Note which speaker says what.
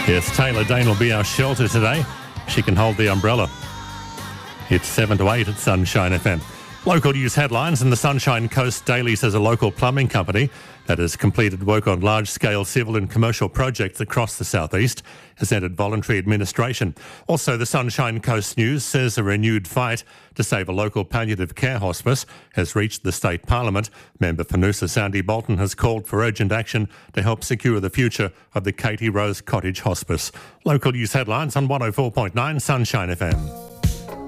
Speaker 1: Yes, Taylor Dane will be our shelter today. She can hold the umbrella. It's 7 to 8 at Sunshine FM. Local news headlines, and the Sunshine Coast Daily says a local plumbing company that has completed work on large-scale civil and commercial projects across the southeast has entered voluntary administration. Also, the Sunshine Coast News says a renewed fight to save a local palliative care hospice has reached the state parliament. Member for Noosa Sandy Bolton has called for urgent action to help secure the future of the Katie Rose Cottage Hospice. Local news headlines on 104.9 Sunshine FM.